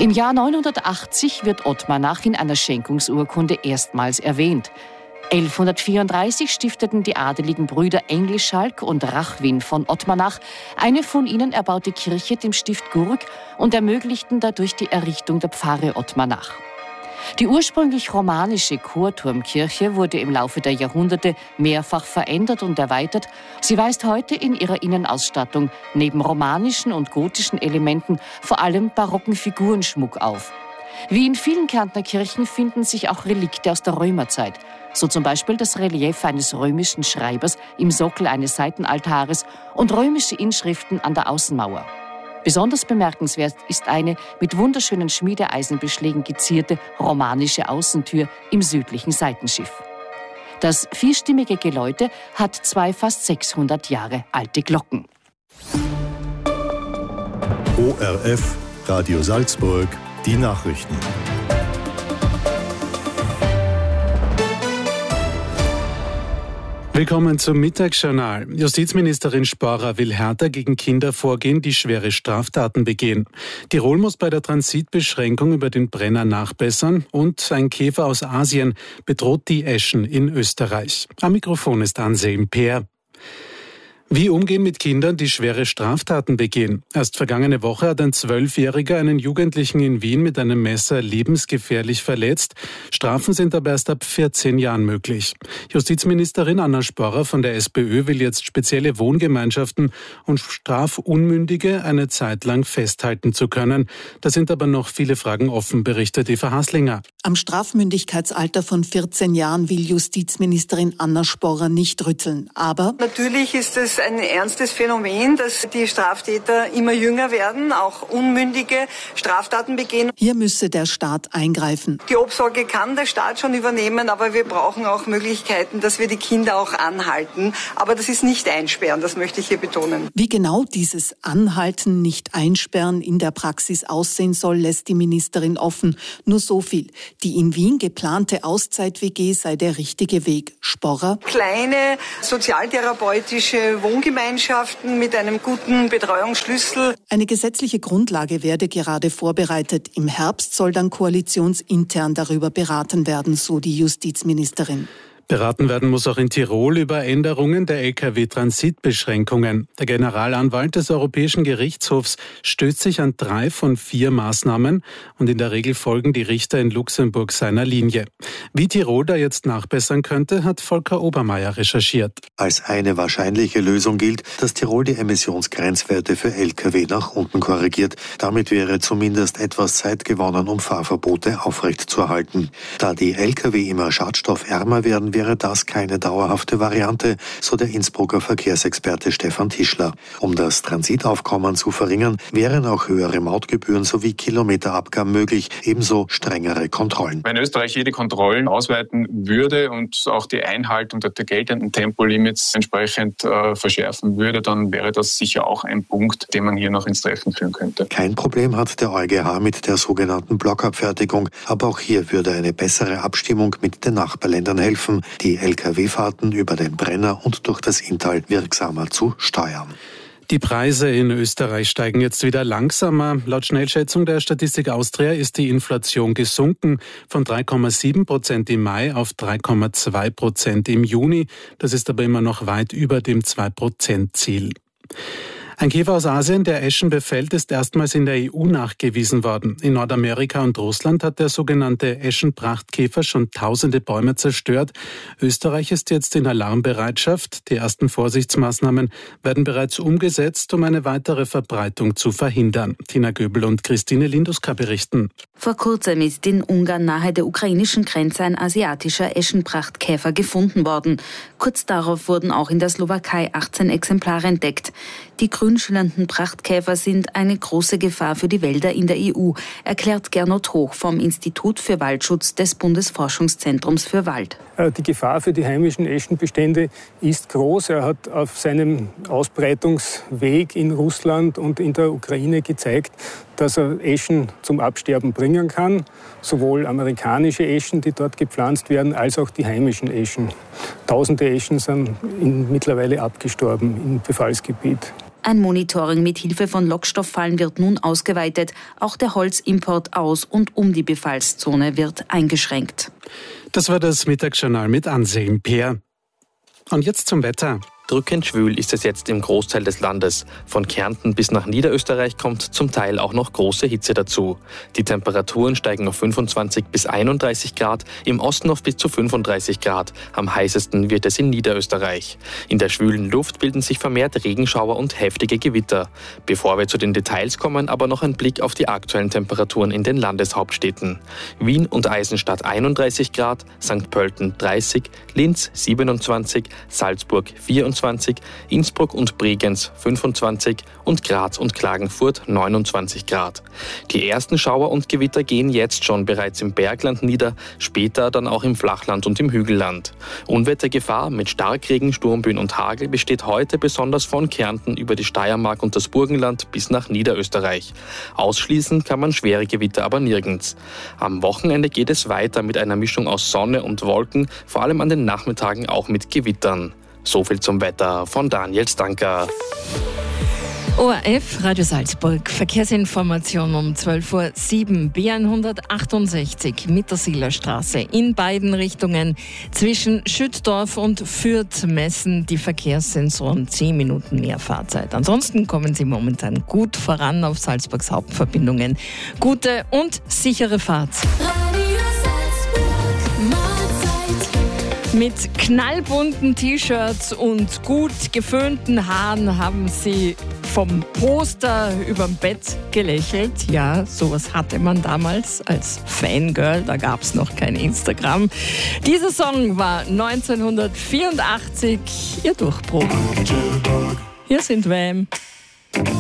Im Jahr 980 wird Ottmar in einer Schenkungsurkunde erstmals erwähnt. 1134 stifteten die adeligen Brüder Englischalk und Rachwin von Ottmar eine von ihnen erbaute Kirche dem Stift Gurk und ermöglichten dadurch die Errichtung der Pfarre Ottmar. Die ursprünglich romanische Chorturmkirche wurde im Laufe der Jahrhunderte mehrfach verändert und erweitert. Sie weist heute in ihrer Innenausstattung neben romanischen und gotischen Elementen vor allem barocken Figurenschmuck auf. Wie in vielen Kärntner Kirchen finden sich auch Relikte aus der Römerzeit. So zum Beispiel das Relief eines römischen Schreibers im Sockel eines Seitenaltares und römische Inschriften an der Außenmauer. Besonders bemerkenswert ist eine mit wunderschönen Schmiedeeisenbeschlägen gezierte romanische Außentür im südlichen Seitenschiff. Das vierstimmige Geläute hat 2 fast 600 Jahre alte Glocken. ORF, Radio Salzburg, die Nachrichten. Willkommen zum Mittagsjournal. Justizministerin Sporrer will härter gegen Kinder vorgehen, die schwere Straftaten begehen. Tirol muss bei der Transitbeschränkung über den Brenner nachbessern und ein Käfer aus Asien bedroht die Eschen in Österreich. Am Mikrofon ist Anselm Peer. Wie umgehen mit Kindern, die schwere Straftaten begehen? Erst vergangene Woche hat ein 12-Jähriger einen Jugendlichen in Wien mit einem Messer lebensgefährlich verletzt. Strafen sind aber erst ab 14 Jahren möglich. Justizministerin Anna Sporrer von der SPÖ will jetzt spezielle Wohngemeinschaften und Strafunmündige eine Zeit lang festhalten zu können. Da sind aber noch viele Fragen offen, berichtet Eva Haslinger. Am Strafmündigkeitsalter von 14 Jahren will Justizministerin Anna Sporrer nicht rütteln. Aber natürlich ist es ein ernstes Phänomen, dass die Straftäter immer jünger werden, auch unmündige Straftaten begehen. Hier müsse der Staat eingreifen. Die Obsorge kann der Staat schon übernehmen, aber wir brauchen auch Möglichkeiten, dass wir die Kinder auch anhalten. Aber das ist nicht einsperren, das möchte ich hier betonen. Wie genau dieses Anhalten, nicht einsperren in der Praxis aussehen soll, lässt die Ministerin offen. Nur so viel. Die in Wien geplante Auszeit-WG sei der richtige Weg. Sporrer? Kleine sozialtherapeutische Wohngemeinschaften mit einem guten Betreuungsschlüssel. Eine gesetzliche Grundlage werde gerade vorbereitet. Im Herbst soll dann koalitionsintern darüber beraten werden, so die Justizministerin. Beraten werden muss auch in Tirol über Änderungen der Lkw-Transitbeschränkungen. Der Generalanwalt des Europäischen Gerichtshofs stößt sich an 3 von 4 Maßnahmen und in der Regel folgen die Richter in Luxemburg seiner Linie. Wie Tirol da jetzt nachbessern könnte, hat Volker Obermeier recherchiert. Als eine wahrscheinliche Lösung gilt, dass Tirol die Emissionsgrenzwerte für Lkw nach unten korrigiert. Damit wäre zumindest etwas Zeit gewonnen, um Fahrverbote aufrechtzuerhalten. Da die Lkw immer schadstoffärmer werden, wäre das keine dauerhafte Variante, so der Innsbrucker Verkehrsexperte Stefan Tischler. Um das Transitaufkommen zu verringern, wären auch höhere Mautgebühren sowie Kilometerabgaben möglich, ebenso strengere Kontrollen. Wenn Österreich jede Kontrollen ausweiten würde und auch die Einhaltung der geltenden Tempolimits entsprechend verschärfen würde, dann wäre das sicher auch ein Punkt, den man hier noch ins Treffen führen könnte. Kein Problem hat der EuGH mit der sogenannten Blockabfertigung, aber auch hier würde eine bessere Abstimmung mit den Nachbarländern helfen, die Lkw-Fahrten über den Brenner und durch das Inntal wirksamer zu steuern. Die Preise in Österreich steigen jetzt wieder langsamer. Laut Schnellschätzung der Statistik Austria ist die Inflation gesunken von 3,7% im Mai auf 3,2% im Juni. Das ist aber immer noch weit über dem 2%-Ziel. Ein Käfer aus Asien, der Eschen befällt, ist erstmals in der EU nachgewiesen worden. In Nordamerika und Russland hat der sogenannte Eschenprachtkäfer schon tausende Bäume zerstört. Österreich ist jetzt in Alarmbereitschaft. Die ersten Vorsichtsmaßnahmen werden bereits umgesetzt, um eine weitere Verbreitung zu verhindern. Tina Göbel und Christine Linduska berichten. Vor kurzem ist in Ungarn nahe der ukrainischen Grenze ein asiatischer Eschenprachtkäfer gefunden worden. Kurz darauf wurden auch in der Slowakei 18 Exemplare entdeckt. Die grünschillernden Prachtkäfer sind eine große Gefahr für die Wälder in der EU, erklärt Gernot Hoch vom Institut für Waldschutz des Bundesforschungszentrums für Wald. Die Gefahr für die heimischen Eschenbestände ist groß. Er hat auf seinem Ausbreitungsweg in Russland und in der Ukraine gezeigt, dass er Eschen zum Absterben bringen kann. Sowohl amerikanische Eschen, die dort gepflanzt werden, als auch die heimischen Eschen. Tausende Eschen sind mittlerweile abgestorben im Befallsgebiet. Ein Monitoring mit Hilfe von Lockstofffallen wird nun ausgeweitet. Auch der Holzimport aus und um die Befallszone wird eingeschränkt. Das war das Mittagsjournal mit Anselm Peer. Und jetzt zum Wetter. Drückend schwül ist es jetzt im Großteil des Landes. Von Kärnten bis nach Niederösterreich kommt zum Teil auch noch große Hitze dazu. Die Temperaturen steigen auf 25 bis 31 Grad, im Osten auf bis zu 35 Grad. Am heißesten wird es in Niederösterreich. In der schwülen Luft bilden sich vermehrt Regenschauer und heftige Gewitter. Bevor wir zu den Details kommen, aber noch ein Blick auf die aktuellen Temperaturen in den Landeshauptstädten. Wien und Eisenstadt 31 Grad, St. Pölten 30, Linz 27, Salzburg 24, Innsbruck und Bregenz 25 und Graz und Klagenfurt 29 Grad. Die ersten Schauer und Gewitter gehen jetzt schon bereits im Bergland nieder, später dann auch im Flachland und im Hügelland. Unwettergefahr mit Starkregen, Sturmböen und Hagel besteht heute besonders von Kärnten über die Steiermark und das Burgenland bis nach Niederösterreich. Ausschließen kann man schwere Gewitter aber nirgends. Am Wochenende geht es weiter mit einer Mischung aus Sonne und Wolken, vor allem an den Nachmittagen auch mit Gewittern. So viel zum Wetter von Daniel Stanker. ORF, Radio Salzburg, Verkehrsinformation um 12:07 Uhr, B168 Mittersiler-Straße in beiden Richtungen zwischen Schüttdorf und Fürth messen die Verkehrssensoren 10 Minuten mehr Fahrzeit. Ansonsten kommen sie momentan gut voran auf Salzburgs Hauptverbindungen. Gute und sichere Fahrt. Mit knallbunten T-Shirts und gut geföhnten Haaren haben sie vom Poster überm Bett gelächelt. Ja, sowas hatte man damals als Fangirl, da gab es noch kein Instagram. Dieser Song war 1984 ihr Durchbruch. Hier sind Wham!